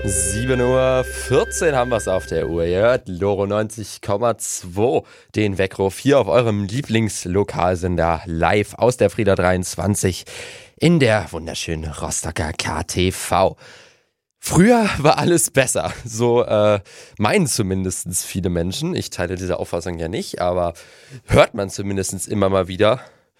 7:14 Uhr haben wir es auf der Uhr. Ihr hört Loro 90,2, den Weckruf hier auf eurem Lieblingslokalsender live aus der Frieda 23 in der wunderschönen Rostocker KTV. Früher war alles besser, so meinen zumindest viele Menschen. Ich teile diese Auffassung ja nicht, aber hört man zumindest immer mal wieder.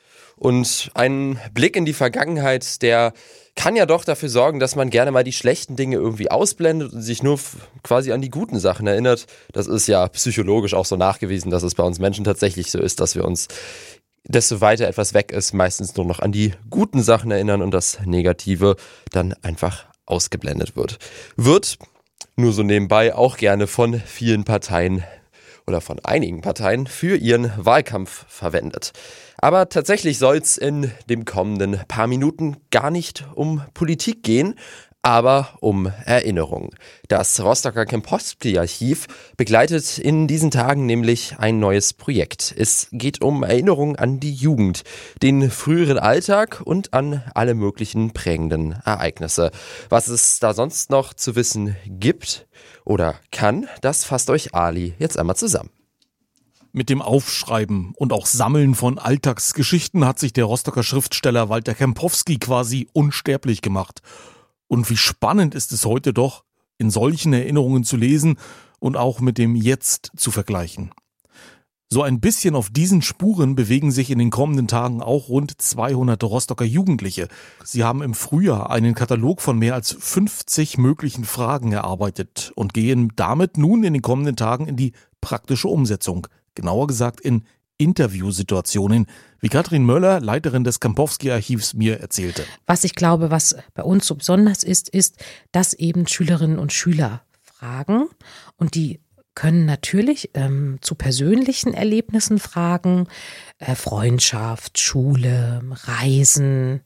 Und ein Blick in die Vergangenheit, der kann ja doch dafür sorgen, dass man gerne mal die schlechten Dinge irgendwie ausblendet und sich nur quasi an die guten Sachen erinnert. Das ist ja psychologisch auch so nachgewiesen, dass es bei uns Menschen tatsächlich so ist, dass wir uns, desto weiter etwas weg ist, meistens nur noch an die guten Sachen erinnern und das Negative dann einfach ausgeblendet wird. Wird, nur so nebenbei, auch gerne von vielen Parteien oder von einigen Parteien für ihren Wahlkampf verwendet. Aber tatsächlich soll es in den kommenden paar Minuten gar nicht um Politik gehen, aber um Erinnerung. Das Rostocker Kempowski-Archiv begleitet in diesen Tagen nämlich ein neues Projekt. Es geht um Erinnerung an die Jugend, den früheren Alltag und an alle möglichen prägenden Ereignisse. Was es da sonst noch zu wissen gibt oder kann, das fasst euch Ali jetzt einmal zusammen. Mit dem Aufschreiben und auch Sammeln von Alltagsgeschichten hat sich der Rostocker Schriftsteller Walter Kempowski quasi unsterblich gemacht. Und wie spannend ist es heute doch, in solchen Erinnerungen zu lesen und auch mit dem Jetzt zu vergleichen. So ein bisschen auf diesen Spuren bewegen sich in den kommenden Tagen auch rund 200 Rostocker Jugendliche. Sie haben im Frühjahr einen Katalog von mehr als 50 möglichen Fragen erarbeitet und gehen damit nun in den kommenden Tagen in die praktische Umsetzung. Genauer gesagt in Interviewsituationen, wie Katrin Möller, Leiterin des Kempowski-Archivs, mir erzählte. Was ich glaube, was bei uns so besonders ist, dass eben Schülerinnen und Schüler fragen und die können natürlich zu persönlichen Erlebnissen fragen, Freundschaft, Schule, Reisen.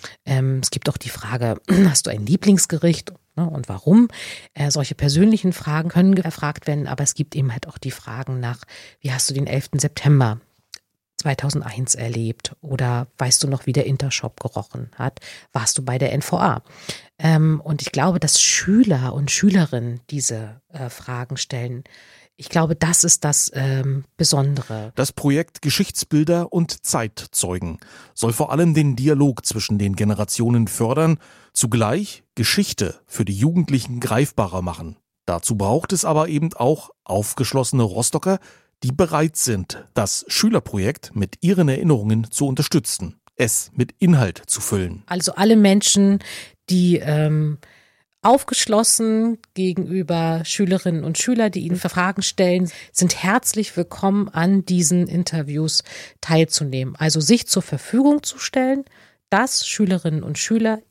Es gibt auch die Frage, hast du ein Lieblingsgericht? Und warum? Solche persönlichen Fragen können gefragt werden, aber es gibt eben halt auch die Fragen nach, wie hast du den 11. September 2001 erlebt? Oder weißt du noch, wie der Intershop gerochen hat? Warst du bei der NVA? Und ich glaube, dass Schüler und Schülerinnen diese Fragen stellen. Ich glaube, das ist das Besondere. Das Projekt Geschichtsbilder und Zeitzeugen soll vor allem den Dialog zwischen den Generationen fördern, zugleich Geschichte für die Jugendlichen greifbarer machen. Dazu braucht es aber eben auch aufgeschlossene Rostocker, die bereit sind, das Schülerprojekt mit ihren Erinnerungen zu unterstützen, es mit Inhalt zu füllen. Also alle Menschen, die aufgeschlossen gegenüber Schülerinnen und Schülern, die ihnen Fragen stellen, sind herzlich willkommen, an diesen Interviews teilzunehmen. Also sich zur Verfügung zu stellen, dass Schülerinnen und Schüler